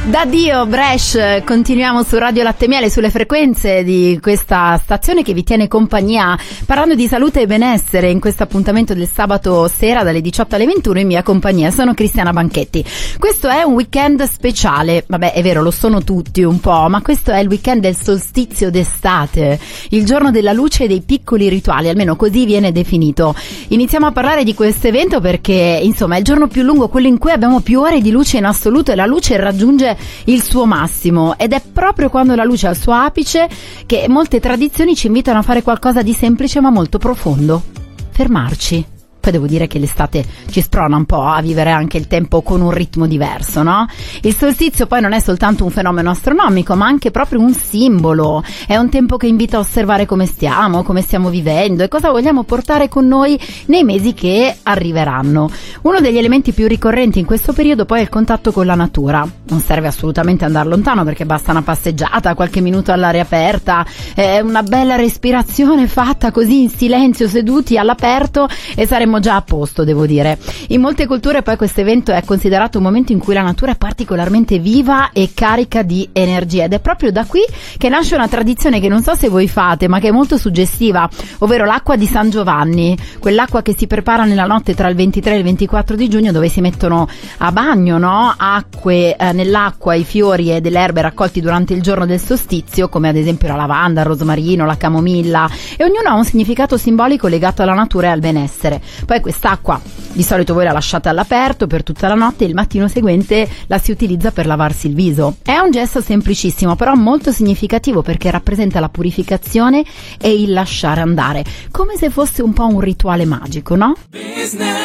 Da Dio, Bresh, continuiamo su Radio Latte Miele, sulle frequenze di questa stazione che vi tiene compagnia, parlando di salute e benessere in questo appuntamento del sabato sera dalle 18 alle 21 in mia compagnia. Sono Cristiana Banchetti. Questo è un weekend speciale, vabbè è vero, lo sono tutti un po', ma questo è il weekend del solstizio d'estate, il giorno della luce e dei piccoli rituali, almeno così viene definito. Iniziamo a parlare di questo evento perché insomma è il giorno più lungo, quello in cui abbiamo più ore di luce in assoluto, e la luce raggiunge il suo massimo, ed è proprio quando la luce è al suo apice che molte tradizioni ci invitano a fare qualcosa di semplice ma molto profondo: fermarci. Poi devo dire che l'estate ci sprona un po' a vivere anche il tempo con un ritmo diverso, no? Il solstizio poi non è soltanto un fenomeno astronomico, ma anche proprio un simbolo. È un tempo che invita a osservare come stiamo vivendo e cosa vogliamo portare con noi nei mesi che arriveranno. Uno degli elementi più ricorrenti in questo periodo poi è il contatto con la natura. Non serve assolutamente andare lontano, perché basta una passeggiata, qualche minuto all'aria aperta, una bella respirazione fatta così in silenzio, seduti all'aperto, e saremo già a posto, devo dire. In molte culture poi questo evento è considerato un momento in cui la natura è particolarmente viva e carica di energia, ed è proprio da qui che nasce una tradizione che non so se voi fate, ma che è molto suggestiva, ovvero l'acqua di San Giovanni, quell'acqua che si prepara nella notte tra il 23 e il 24 di giugno, dove si mettono a bagno, no? Nell'acqua i fiori e delle erbe raccolti durante il giorno del solstizio, come ad esempio la lavanda, il rosmarino, la camomilla, e ognuno ha un significato simbolico legato alla natura e al benessere. Poi quest'acqua di solito voi la lasciate all'aperto per tutta la notte e il mattino seguente la si utilizza per lavarsi il viso. È un gesto semplicissimo, però molto significativo, perché rappresenta la purificazione e il lasciare andare, come se fosse un po' un rituale magico, no?